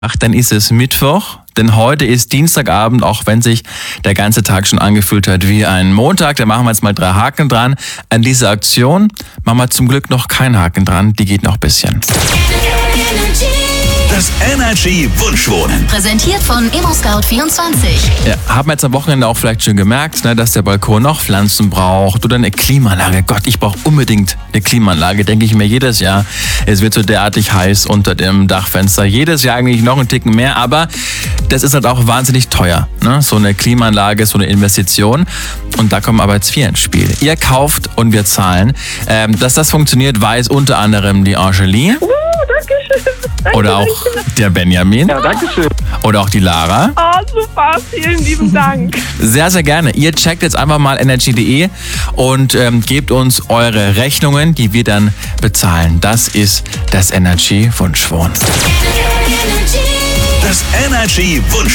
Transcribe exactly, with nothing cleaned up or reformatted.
Ach, dann ist es Mittwoch, denn heute ist Dienstagabend, auch wenn sich der ganze Tag schon angefühlt hat wie ein Montag. Da machen wir jetzt mal drei Haken dran. An dieser Aktion machen wir zum Glück noch keinen Haken dran, die geht noch ein bisschen. Das Energy Wunschwohnen. Präsentiert von ImmoScout vierundzwanzig. Ja, haben wir jetzt am Wochenende auch vielleicht schon gemerkt, ne, dass der Balkon noch Pflanzen braucht oder eine Klimaanlage. Gott, ich brauche unbedingt eine Klimaanlage, denke ich mir jedes Jahr. Es wird so derartig heiß unter dem Dachfenster. Jedes Jahr eigentlich noch einen Ticken mehr, aber das ist halt auch wahnsinnig teuer. Ne? So eine Klimaanlage, so eine Investition. Und da kommen aber jetzt wir ins Spiel. Ihr kauft und wir zahlen. Ähm, dass das funktioniert, weiß unter anderem die Angeline. Oh, danke schön. Danke, Oder auch der Benjamin. Ja, danke schön. Oder auch die Lara. Oh, super. Vielen lieben Dank. Sehr, sehr gerne. Ihr checkt jetzt einfach mal energy punkt de und ähm, gebt uns eure Rechnungen, die wir dann bezahlen. Das ist das Energy Wunschwohnen. Das Energy Wunschwohnen.